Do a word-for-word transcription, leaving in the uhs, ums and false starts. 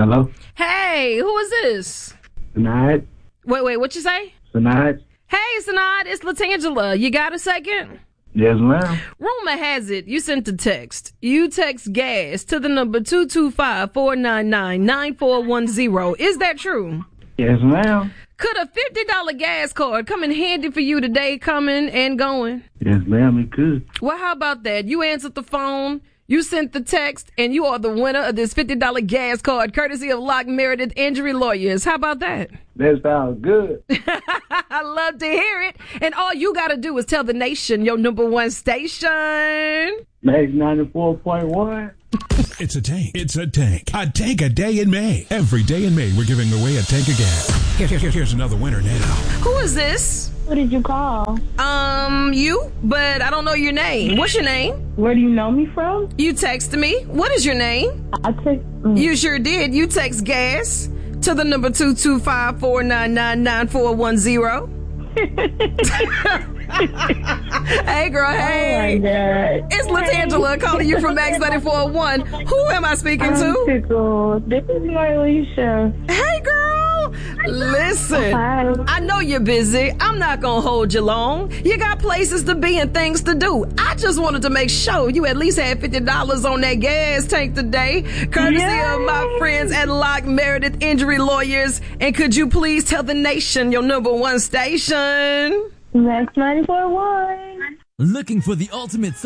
Hello? Hey, who is this? Sanad? Wait, wait, what you say? Sanad? Hey, Sanad, it's Latangela. You got a second? Yes, ma'am. Rumor has it you sent a text. You text gas to the number two two five, four nine nine, nine four one zero. Is that true? Yes, ma'am. Could a fifty dollars gas card come in handy for you today, coming and going? Yes, ma'am, it could. Well, how about that? You answered the phone, you sent the text, and you are the winner of this fifty dollars gas card, courtesy of Locke Meredith Injury Lawyers. How about that? That sounds good. I love to hear it. And all you got to do is tell the nation your number one station. Max ninety-four point one. It's a tank. It's a tank. A tank a day in May. Every day in May, we're giving away a tank of gas. Here, here, here's another winner now. Who is this? What did you call? Um, you, but I don't know your name. What's your name? Where do you know me from? You texted me. What is your name? I text. Mm. You sure did. You text gas to the number two two five, four nine nine, nine four one zero. Hey, girl, hey. Oh, my God. It's Latangela calling you from Max ninety-four point one. Who am I speaking I'm to? tickled. This is Marlisha. Hey, girl. Listen, Hi. I know you're busy. I'm not going to hold you long. You got places to be and things to do. I just wanted to make sure you at least had fifty dollars on that gas tank today, courtesy Yay. of my friends at Locke Meredith Injury Lawyers. And could you please tell the nation your number one station? Max ninety-four point one. Looking for the ultimate